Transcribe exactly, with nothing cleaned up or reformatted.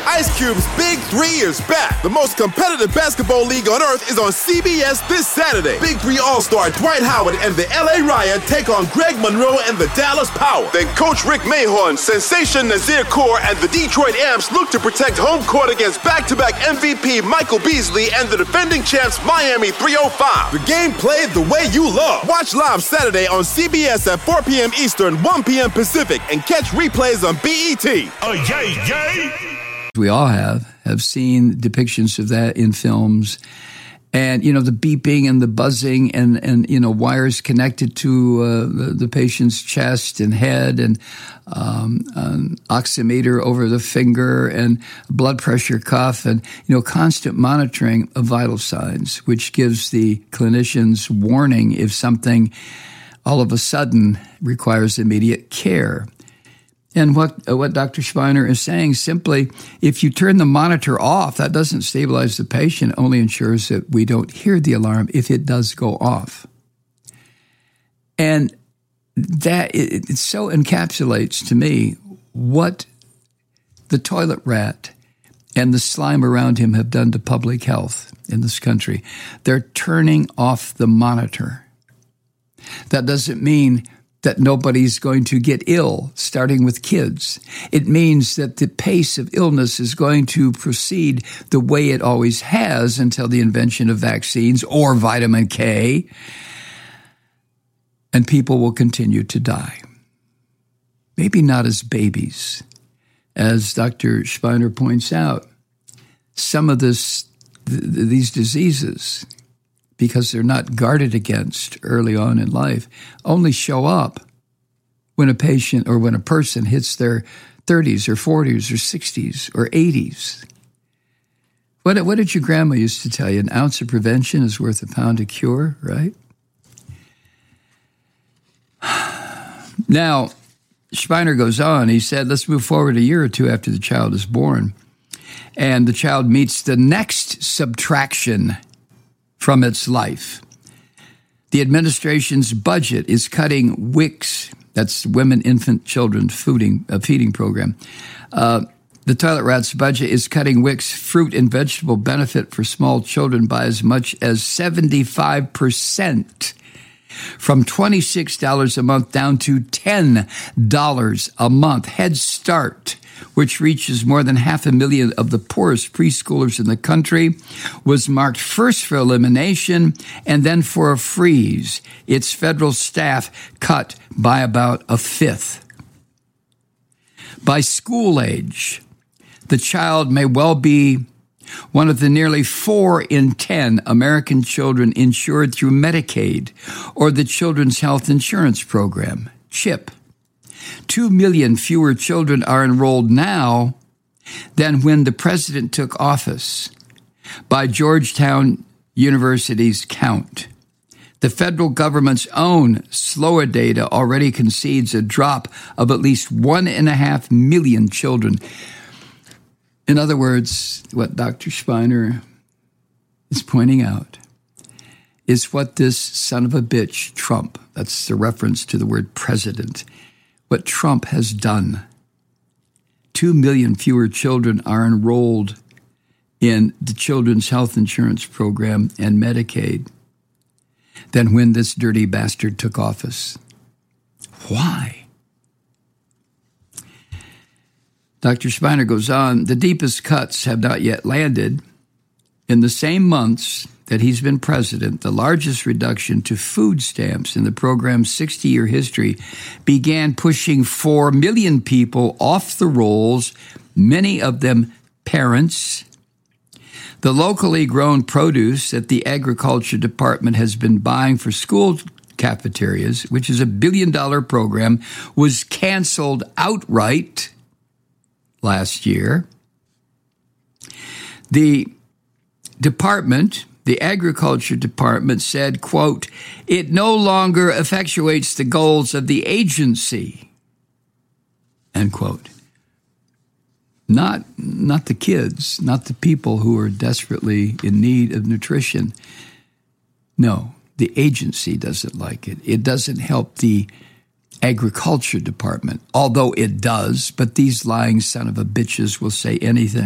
Ice Cube's Big Three is back. The most competitive basketball league on earth is on C B S this Saturday. Big Three All-Star Dwight Howard and the L A Riot take on Greg Monroe and the Dallas Power. Then Coach Rick Mahorn, Sensation Nazir Kaur, and the Detroit Amps look to protect home court against back-to-back M V P Michael Beasley and the defending champs Miami three oh five. The game played the way you love. Watch live Saturday on C B S at four p.m. Eastern, one p.m. Pacific, and catch replays on B E T. Oh, yay, yay! We all have, have seen depictions of that in films. And, you know, the beeping and the buzzing and, and you know, wires connected to uh, the, the patient's chest and head and um, an oximeter over the finger and blood pressure cuff and, you know, constant monitoring of vital signs, which gives the clinicians warning if something all of a sudden requires immediate care. And what what Doctor Spiner is saying, simply, if you turn the monitor off, that doesn't stabilize the patient, only ensures that we don't hear the alarm if it does go off. And that it, it so encapsulates to me what the toilet rat and the slime around him have done to public health in this country. They're turning off the monitor. That doesn't mean that nobody's going to get ill, starting with kids. It means that the pace of illness is going to proceed the way it always has until the invention of vaccines or vitamin K, and people will continue to die. Maybe not as babies. As Doctor Spiner points out, some of this, th- these diseases, because they're not guarded against early on in life, only show up when a patient or when a person hits their thirties or forties or sixties or eighties. What, what did your grandma used to tell you? An ounce of prevention is worth a pound of cure, right? Now, Spiner goes on. He said, let's move forward a year or two after the child is born, and the child meets the next subtraction from its life. The administration's budget is cutting W I C, that's Women, Infant, Children Feeding, uh, feeding Program. Uh, the toilet rat's budget is cutting W I C's fruit and vegetable benefit for small children by as much as seventy-five percent, from twenty-six dollars a month down to ten dollars a month. Head Start, which reaches more than half a million of the poorest preschoolers in the country, was marked first for elimination and then for a freeze. Its federal staff cut by about a fifth. By school age, the child may well be one of the nearly four in ten American children insured through Medicaid or the Children's Health Insurance Program, CHIP. Two million fewer children are enrolled now than when the president took office, by Georgetown University's count. The federal government's own slower data already concedes a drop of at least one and a half million children. In other words, what Doctor Spiner is pointing out is what this son of a bitch, Trump, that's the reference to the word president, what Trump has done. Two million fewer children are enrolled in the Children's Health Insurance Program and Medicaid than when this dirty bastard took office. Why? Doctor Spiner goes on, the deepest cuts have not yet landed. In the same months that he's been president, the largest reduction to food stamps in the program's sixty-year history began pushing four million people off the rolls, many of them parents. The locally grown produce that the Agriculture Department has been buying for school cafeterias, which is a billion-dollar program, was canceled outright last year. The department, the Agriculture Department, said, quote, it no longer effectuates the goals of the agency, end quote. Not, not the kids, not the people who are desperately in need of nutrition. No, the agency doesn't like it. It doesn't help the Agriculture Department, although it does, but these lying son of a bitches will say anything.